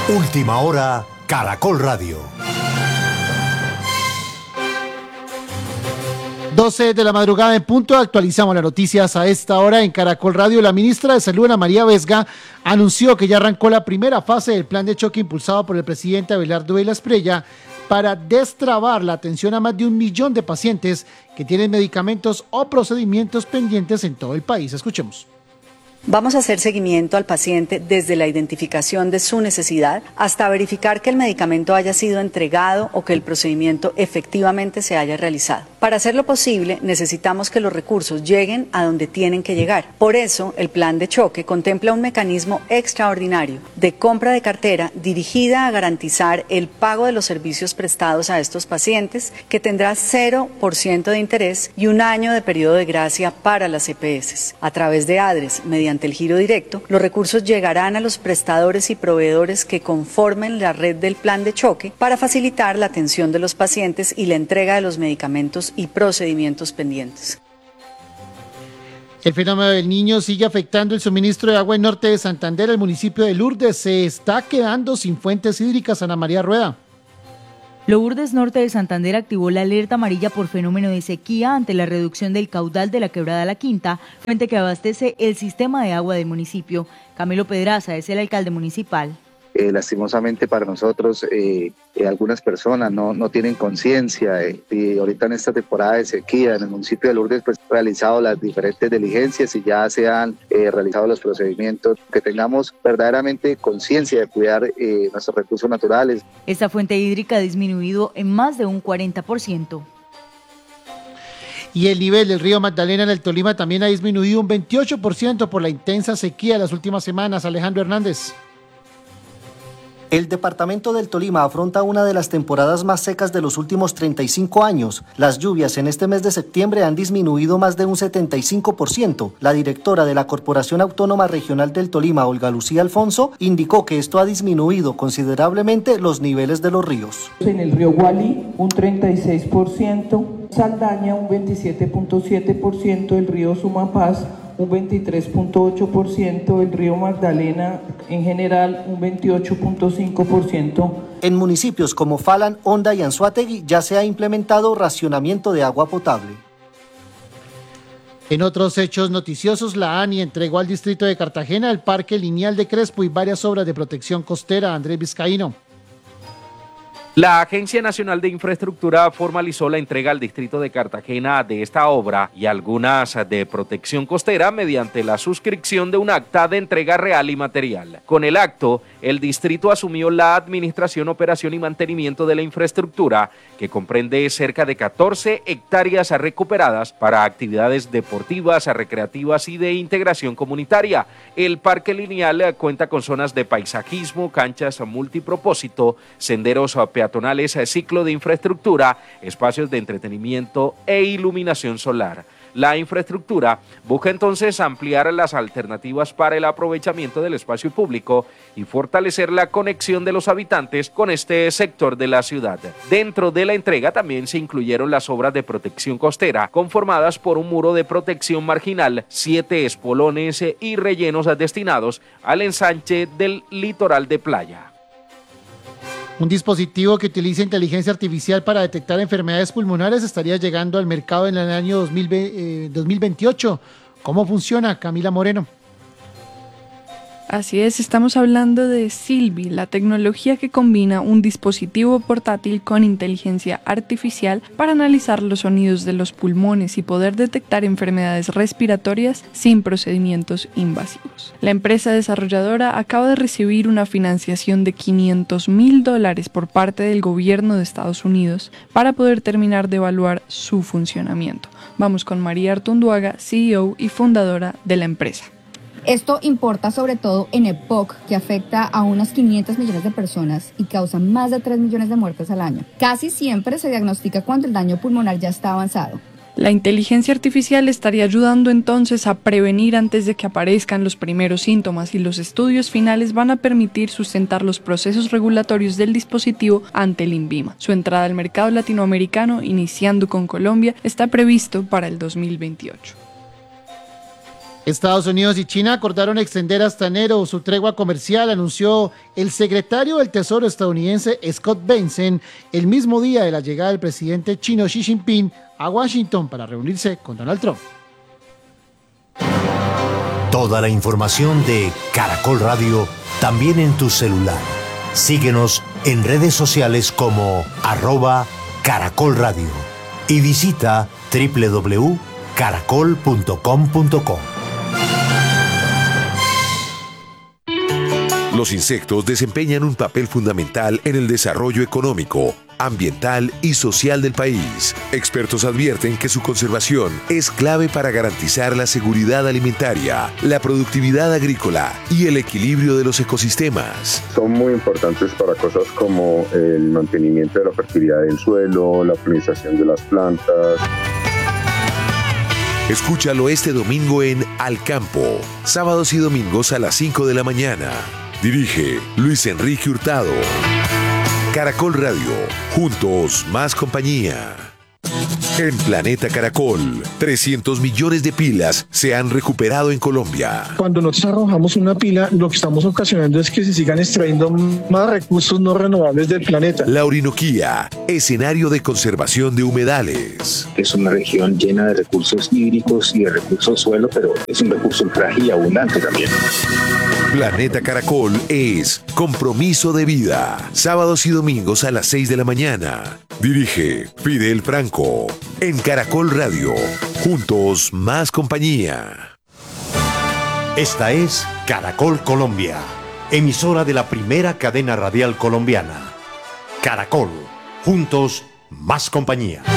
Última hora, Caracol Radio. 12 de la madrugada en punto, actualizamos las noticias a esta hora en Caracol Radio. La ministra de Salud, Ana María Vesga, anunció que ya arrancó la primera fase del plan de choque impulsado por el presidente Abelardo Vélez Prella para destrabar la atención a más de 1 millón de pacientes que tienen medicamentos o procedimientos pendientes en todo el país. Escuchemos. Vamos a hacer seguimiento al paciente desde la identificación de su necesidad hasta verificar que el medicamento haya sido entregado o que el procedimiento efectivamente se haya realizado. Para hacerlo posible, necesitamos que los recursos lleguen a donde tienen que llegar. Por eso, el plan de choque contempla un mecanismo extraordinario de compra de cartera dirigida a garantizar el pago de los servicios prestados a estos pacientes, que tendrá 0% de interés y 1 año de periodo de gracia para las EPS. A través de ADRES, mediante el giro directo, los recursos llegarán a los prestadores y proveedores que conformen la red del plan de choque para facilitar la atención de los pacientes y la entrega de los medicamentos y procedimientos pendientes. El fenómeno del Niño sigue afectando el suministro de agua en norte de Santander. El municipio de Lourdes se está quedando sin fuentes hídricas. Ana María Rueda. Lourdes Norte de Santander activó la alerta amarilla por fenómeno de sequía ante la reducción del caudal de la quebrada La Quinta, fuente que abastece el sistema de agua del municipio. Camilo Pedraza es el alcalde municipal. Lastimosamente para nosotros, algunas personas no tienen conciencia y ahorita en esta temporada de sequía en el municipio de Lourdes pues realizado las diferentes diligencias y ya se han realizado los procedimientos, que tengamos verdaderamente conciencia de cuidar nuestros recursos naturales. Esta fuente hídrica ha disminuido en más de un 40%. Y el nivel del río Magdalena en el Tolima también ha disminuido un 28% por la intensa sequía de las últimas semanas. Alejandro Hernández. El departamento del Tolima afronta una de las temporadas más secas de los últimos 35 años. Las lluvias en este mes de septiembre han disminuido más de un 75%. La directora de la Corporación Autónoma Regional del Tolima, Olga Lucía Alfonso, indicó que esto ha disminuido considerablemente los niveles de los ríos. En el río Gualí, un 36%, Saldaña, un 27.7%, el río Sumapaz, un 23.8%, el río Magdalena en general un 28.5%. En municipios como Falan, Honda y Anzoátegui ya se ha implementado racionamiento de agua potable. En otros hechos noticiosos, la ANI entregó al distrito de Cartagena el Parque Lineal de Crespo y varias obras de protección costera. Andrés Vizcaíno. La Agencia Nacional de Infraestructura formalizó la entrega al distrito de Cartagena de esta obra y algunas de protección costera mediante la suscripción de un acta de entrega real y material. Con el acto, el distrito asumió la administración, operación y mantenimiento de la infraestructura, que comprende cerca de 14 hectáreas recuperadas para actividades deportivas, recreativas y de integración comunitaria. El Parque Lineal cuenta con zonas de paisajismo, canchas multipropósito, senderos peatonales, ciclo de infraestructura, espacios de entretenimiento e iluminación solar. La infraestructura busca entonces ampliar las alternativas para el aprovechamiento del espacio público y fortalecer la conexión de los habitantes con este sector de la ciudad. Dentro de la entrega también se incluyeron las obras de protección costera, conformadas por un muro de protección marginal, 7 espolones y rellenos destinados al ensanche del litoral de playa. Un dispositivo que utiliza inteligencia artificial para detectar enfermedades pulmonares estaría llegando al mercado en el año 2028. ¿Cómo funciona, Camila Moreno? Así es, estamos hablando de Silvi, la tecnología que combina un dispositivo portátil con inteligencia artificial para analizar los sonidos de los pulmones y poder detectar enfermedades respiratorias sin procedimientos invasivos. La empresa desarrolladora acaba de recibir una financiación de $500,000 por parte del gobierno de Estados Unidos para poder terminar de evaluar su funcionamiento. Vamos con María Artunduaga, CEO y fundadora de la empresa. Esto importa sobre todo en EPOC, que afecta a unas 500 millones de personas y causa más de 3 millones de muertes al año. Casi siempre se diagnostica cuando el daño pulmonar ya está avanzado. La inteligencia artificial estaría ayudando entonces a prevenir antes de que aparezcan los primeros síntomas, y los estudios finales van a permitir sustentar los procesos regulatorios del dispositivo ante el INVIMA. Su entrada al mercado latinoamericano, iniciando con Colombia, está previsto para el 2028. Estados Unidos y China acordaron extender hasta enero su tregua comercial, anunció el secretario del Tesoro estadounidense Scott Bessent el mismo día de la llegada del presidente chino Xi Jinping a Washington para reunirse con Donald Trump. Toda la información de Caracol Radio también en tu celular. Síguenos en redes sociales como @Caracol Radio y visita www.caracol.com.co. Los insectos desempeñan un papel fundamental en el desarrollo económico, ambiental y social del país. Expertos advierten que su conservación es clave para garantizar la seguridad alimentaria, la productividad agrícola y el equilibrio de los ecosistemas. Son muy importantes para cosas como el mantenimiento de la fertilidad del suelo, la polinización de las plantas. Escúchalo este domingo en Al Campo, sábados y domingos a las 5 de la mañana. Dirige Luis Enrique Hurtado. Caracol Radio, juntos más compañía. En Planeta Caracol, 300 millones de pilas se han recuperado en Colombia. Cuando nosotros arrojamos una pila, lo que estamos ocasionando es que se sigan extrayendo más recursos no renovables del planeta. La Orinoquía, escenario de conservación de humedales. Es una región llena de recursos hídricos y de recursos suelo, pero es un recurso frágil y abundante también. Planeta Caracol es compromiso de vida. Sábados y domingos a las 6 de la mañana. Dirige Fidel Franco. En Caracol Radio. Juntos más compañía. Esta es Caracol Colombia, emisora de la primera cadena radial colombiana. Caracol. Juntos más compañía.